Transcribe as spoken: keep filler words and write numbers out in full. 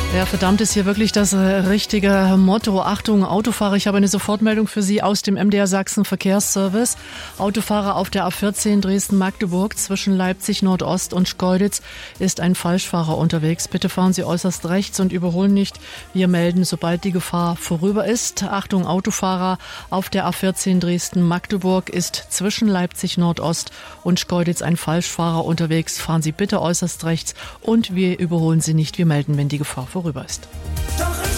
Ja, verdammt ist hier wirklich das äh, richtige Motto. Achtung, Autofahrer, ich habe eine Sofortmeldung für Sie aus dem M D R Sachsen Verkehrsservice. Autofahrer auf der A vierzehn Dresden-Magdeburg zwischen Leipzig Nordost und Schkeuditz ist ein Falschfahrer unterwegs. Bitte fahren Sie äußerst rechts und überholen nicht. Wir melden, sobald die Gefahr vorüber ist. Achtung, Autofahrer auf der A vierzehn Dresden-Magdeburg ist zwischen Leipzig Nordost und Schkeuditz ein Falschfahrer unterwegs. Fahren Sie bitte äußerst rechts und wir überholen Sie nicht. Wir melden, wenn die Gefahr vorüber ist. Doch